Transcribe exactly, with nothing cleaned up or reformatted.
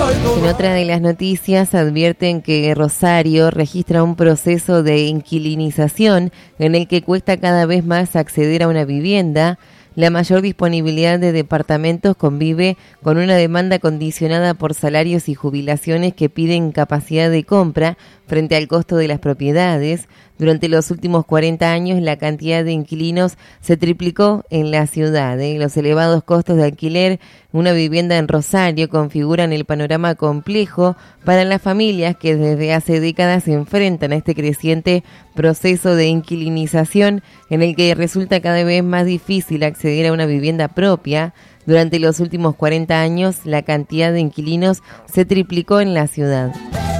En otra de las noticias advierten que Rosario registra un proceso de inquilinización en el que cuesta cada vez más acceder a una vivienda. La mayor disponibilidad de departamentos convive con una demanda condicionada por salarios y jubilaciones que piden capacidad de compra frente al costo de las propiedades. Durante los últimos cuarenta años, la cantidad de inquilinos se triplicó en la ciudad. ¿eh? Los elevados costos de alquiler, una vivienda en Rosario, configuran el panorama complejo para las familias que desde hace décadas se enfrentan a este creciente proceso de inquilinización en el que resulta cada vez más difícil acceder a una vivienda propia. Durante los últimos cuarenta años, la cantidad de inquilinos se triplicó en la ciudad.